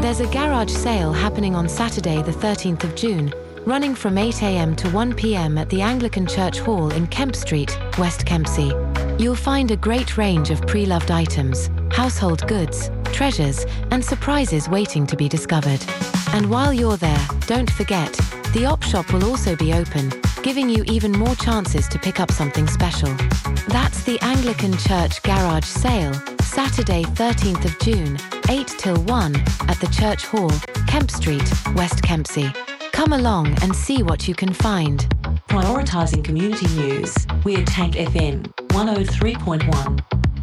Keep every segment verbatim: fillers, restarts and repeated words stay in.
There's a garage sale happening on Saturday the thirteenth of June, running from eight a m to one p m at the Anglican Church Hall in Kemp Street, West Kempsey. You'll find a great range of pre-loved items, household goods, treasures, and surprises waiting to be discovered. And while you're there, don't forget, the op shop will also be open, giving you even more chances to pick up something special. That's the Anglican Church Garage Sale, Saturday thirteenth of June, eight till one, at the Church Hall, Kemp Street, West Kempsey. Come along and see what you can find. Prioritising community news, we're Tank F M one oh three point one.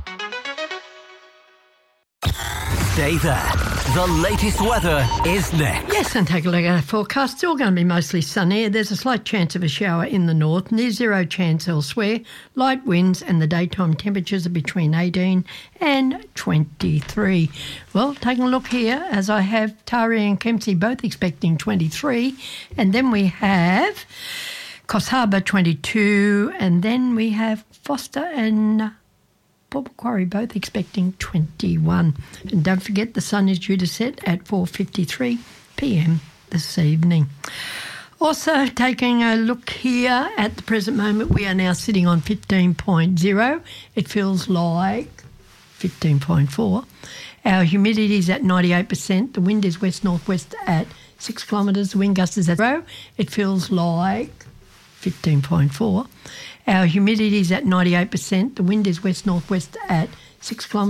Stay there. The latest weather is next. Yes, and take a look at our forecast. Still going to be mostly sunny. There's a slight chance of a shower in the north, near zero chance elsewhere. Light winds and the daytime temperatures are between eighteen and twenty-three. Well, taking a look here, as I have Taree and Kempsey both expecting twenty-three, and then we have Coffs Harbour twenty-two, and then we have Foster and Port Macquarie both expecting twenty-one. And don't forget, the sun is due to set at four fifty-three p m this evening. Also, taking a look here at the present moment, we are now sitting on fifteen point oh. It feels like fifteen point four. Our humidity is at ninety-eight percent. The wind is west-northwest at six kilometres. The wind gust is at zero. It feels like fifteen point four. Our humidity is at ninety-eight percent. The wind is west-northwest at six kilometres.